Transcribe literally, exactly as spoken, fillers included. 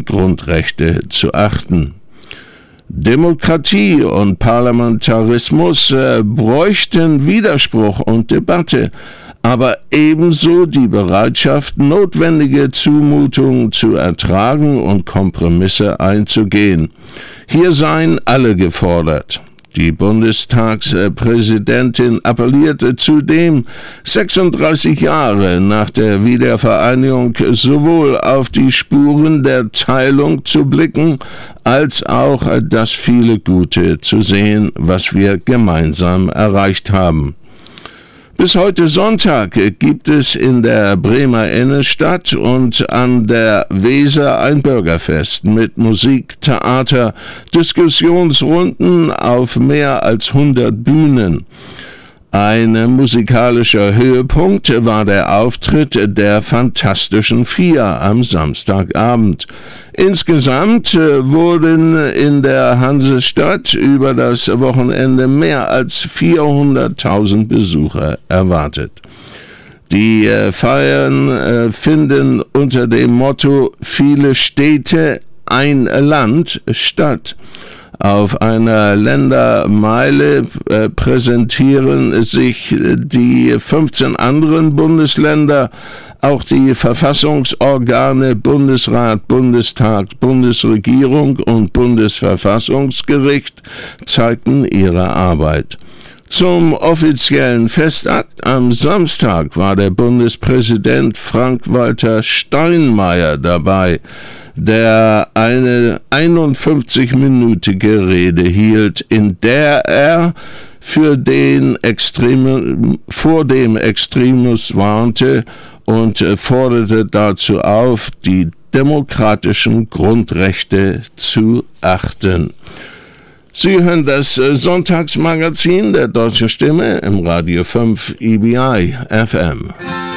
Grundrechte zu achten. Demokratie und Parlamentarismus äh, bräuchten Widerspruch und Debatte, aber ebenso die Bereitschaft, notwendige Zumutungen zu ertragen und Kompromisse einzugehen. Hier seien alle gefordert. Die Bundestagspräsidentin appellierte zudem, sechsunddreißig Jahre nach der Wiedervereinigung sowohl auf die Spuren der Teilung zu blicken, als auch das viele Gute zu sehen, was wir gemeinsam erreicht haben. Bis heute Sonntag gibt es in der Bremer Innenstadt und an der Weser ein Bürgerfest mit Musik, Theater, Diskussionsrunden auf mehr als hundert Bühnen. Ein musikalischer Höhepunkt war der Auftritt der Fantastischen Vier am Samstagabend. Insgesamt wurden in der Hansestadt über das Wochenende mehr als vierhunderttausend Besucher erwartet. Die Feiern finden unter dem Motto "Viele Städte, ein Land" statt. Auf einer Ländermeile äh, präsentieren sich die fünfzehn anderen Bundesländer, auch die Verfassungsorgane Bundesrat, Bundestag, Bundesregierung und Bundesverfassungsgericht zeigten ihre Arbeit. Zum offiziellen Festakt am Samstag war der Bundespräsident Frank-Walter Steinmeier dabei, der eine einundfünfzig-minütige Rede hielt, in der er für den Extrem, vor dem Extremismus warnte und forderte dazu auf, die demokratischen Grundrechte zu achten. Sie hören das Sonntagsmagazin der Deutschen Stimme im Radio fünf E B I F M.